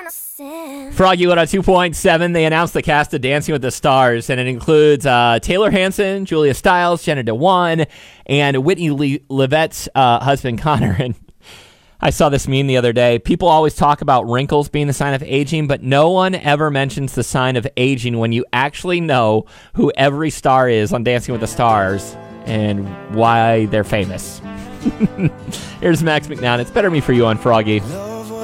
Froggy Wood on 2.7. They announced the cast of Dancing with the Stars, and it includes Taylor Hanson, Julia Stiles, Jenna Dewan, and Whitney Levette's husband, Connor. And I saw this meme the other day. People always talk about wrinkles being the sign of aging, but no one ever mentions the sign of aging when you actually know who every star is on Dancing with the Stars and why they're famous. Here's Max McNown. It's Better Me For You on Froggy.